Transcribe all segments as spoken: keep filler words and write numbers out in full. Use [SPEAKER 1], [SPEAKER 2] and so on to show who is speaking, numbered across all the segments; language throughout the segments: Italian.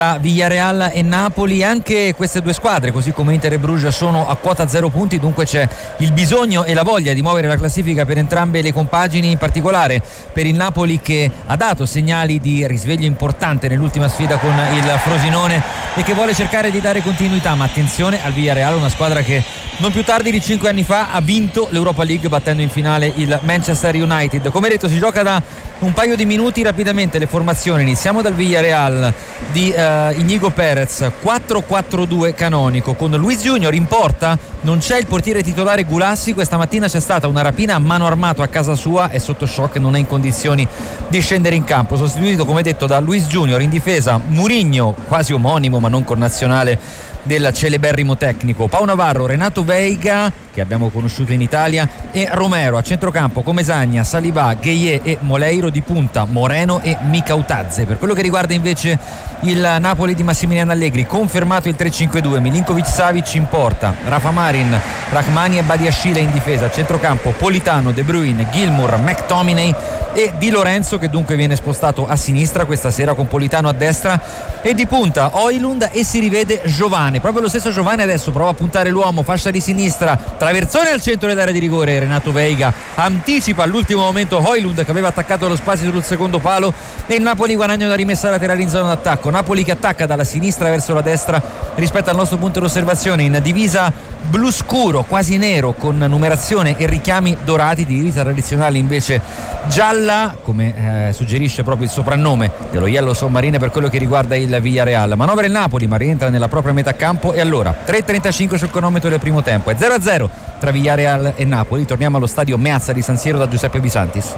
[SPEAKER 1] Villarreal e Napoli. Anche queste due squadre, così come Inter e Bruges, sono a quota zero punti, dunque c'è il bisogno e la voglia di muovere la classifica per entrambe le compagini, in particolare per il Napoli, che ha dato segnali di risveglio importante nell'ultima sfida con il Frosinone e che vuole cercare di dare continuità. Ma attenzione al Villarreal, una squadra che non più tardi di cinque anni fa ha vinto l'Europa League battendo in finale il Manchester United. Come detto, si gioca da un paio di minuti. Rapidamente le formazioni: iniziamo dal Villarreal di uh, Inigo Perez, quattro quattro due canonico, con Luis Junior in porta. Non c'è il portiere titolare Gulassi, questa mattina c'è stata una rapina a mano armato a casa sua, è sotto shock, non è in condizioni di scendere in campo. Sostituito, come detto, da Luis Junior. In difesa Mourinho, quasi omonimo ma non connazionale del celeberrimo tecnico, Pau Navarro, Renato Veiga, che abbiamo conosciuto in Italia, e Romero. A centrocampo Comesaña, Saliba, Gueye e Moleiro. Di punta Moreno e Mikautadze. Per quello che riguarda invece il Napoli di Massimiliano Allegri, confermato il tre cinque due, Milinkovic Savic in porta, Rafa Marin, Rachmani e Badiashile in difesa. A centrocampo Politano, De Bruyne, Gilmour, McTominay e Di Lorenzo, che dunque viene spostato a sinistra questa sera con Politano a destra, e di punta Højlund, e si rivede Giovane, proprio lo stesso Giovane adesso prova a puntare l'uomo, fascia di sinistra, traversone al centro dell'area di rigore. Renato Veiga anticipa all'ultimo momento Højlund, che aveva attaccato lo spazio sul secondo palo, e il Napoli guadagna una rimessa laterale in zona d'attacco. Napoli che attacca dalla sinistra verso la destra rispetto al nostro punto d'osservazione, in divisa blu scuro, quasi nero, con numerazione e richiami dorati, divisa tradizionale invece gialla, come eh, suggerisce proprio il soprannome dello Yellow Submarine per quello che riguarda il Villarreal. Manovra il Napoli, ma rientra nella propria metà campo, e allora tre e trentacinque sul cronometro del primo tempo, è zero a zero tra Villarreal e Napoli. Torniamo allo stadio Meazza di San Siro da Giuseppe Bisantis.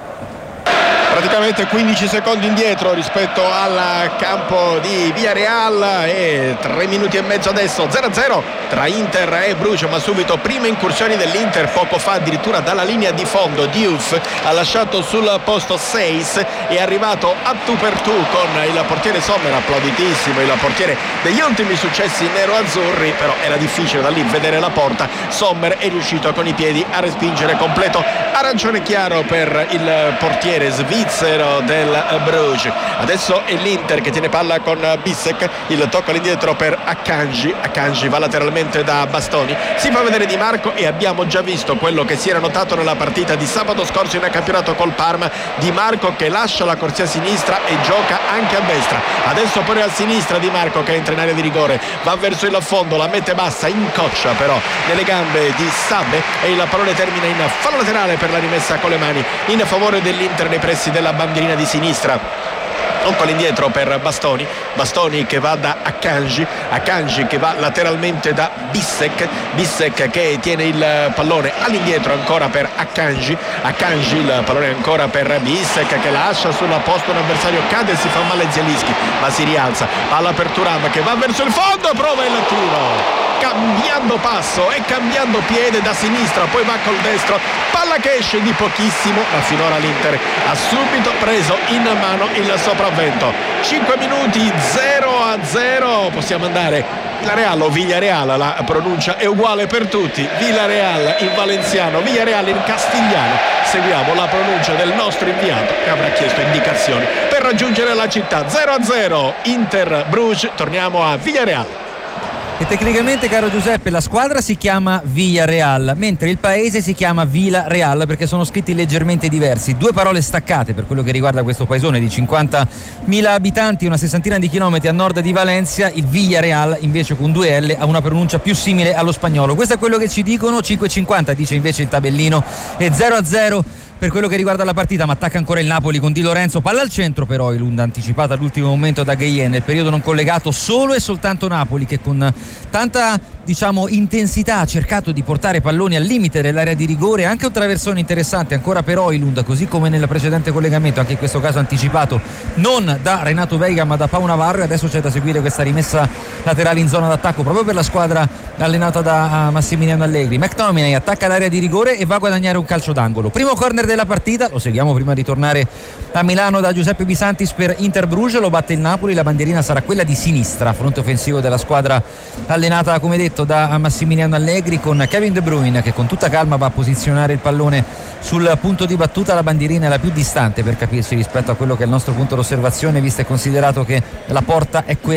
[SPEAKER 2] Praticamente quindici secondi indietro rispetto al campo di Villarreal e tre minuti e mezzo adesso, zero a zero tra Inter e Bruges. Ma subito prime incursioni dell'Inter, poco fa addirittura dalla linea di fondo Diouf ha lasciato sul posto Seis, è arrivato a tu per tu con il portiere Sommer, applauditissimo, il portiere degli ultimi successi nero-azzurri, però era difficile da lì vedere la porta. Sommer è riuscito con i piedi a respingere completo arancione chiaro per il portiere svizzero del Bruges. Adesso è l'Inter che tiene palla con Bissek, il tocco all'indietro per Akanji. Akanji va lateralmente da Bastoni, si fa vedere Di Marco, e abbiamo già visto quello che si era notato nella partita di sabato scorso in campionato col Parma. Di Marco che lascia la corsia a sinistra e gioca anche a destra. Adesso pure a sinistra Di Marco che entra in area di rigore, va verso il fondo, la mette bassa, incoccia però nelle gambe di Sabbe, e il pallone termina in fallo laterale per la rimessa con le mani in favore dell'Inter nei pressi della bandierina di sinistra. Tocco all'indietro per Bastoni, Bastoni che va da Akanji, Akanji che va lateralmente da Bissek, Bissek che tiene il pallone all'indietro ancora per Akanji, Akanji il pallone ancora per Bissek che lascia sul posto un avversario, cade e si fa male Zielinski ma si rialza, palla per Thuram che va verso il fondo, prova il tiro cambiando passo e cambiando piede da sinistra, poi va col destro, palla che esce di pochissimo, ma finora l'Inter ha subito preso in mano il sopravvento. Cinque minuti, zero a zero, possiamo andare Villarreal o Villarreal, la pronuncia è uguale per tutti, Villarreal in valenciano, Villarreal in castigliano. Seguiamo la pronuncia del nostro inviato che avrà chiesto indicazioni per raggiungere la città. Zero a zero Inter Bruges, torniamo a Villarreal.
[SPEAKER 1] E tecnicamente, caro Giuseppe, la squadra si chiama Villarreal, mentre il paese si chiama Vila Real, perché sono scritti leggermente diversi. Due parole staccate per quello che riguarda questo paesone di cinquantamila abitanti, una sessantina di chilometri a nord di Valencia. Il Villarreal invece con due L ha una pronuncia più simile allo spagnolo. Questo è quello che ci dicono. Cinque e cinquanta dice invece il tabellino, e zero a zero per quello che riguarda la partita, ma attacca ancora il Napoli con Di Lorenzo, palla al centro per Højlund, anticipata all'ultimo momento da Gueye. Nel periodo non collegato solo e soltanto Napoli, che con tanta diciamo intensità ha cercato di portare palloni al limite dell'area di rigore, anche un traversone interessante ancora per Højlund, così come nel precedente collegamento, anche in questo caso anticipato non da Renato Veiga ma da Pau Navarro. E adesso c'è da seguire questa rimessa laterale in zona d'attacco proprio per la squadra allenata da Massimiliano Allegri. McTominay attacca l'area di rigore e va a guadagnare un calcio d'angolo. Primo corner della partita, lo seguiamo prima di tornare a Milano da Giuseppe Bisantis per Inter Bruges. Lo batte il Napoli, la bandierina sarà quella di sinistra, fronte offensivo della squadra allenata come detto da Massimiliano Allegri, con Kevin De Bruyne che con tutta calma va a posizionare il pallone sul punto di battuta. La bandierina è la più distante, per capirsi, rispetto a quello che è il nostro punto d'osservazione, visto e considerato che la porta è quella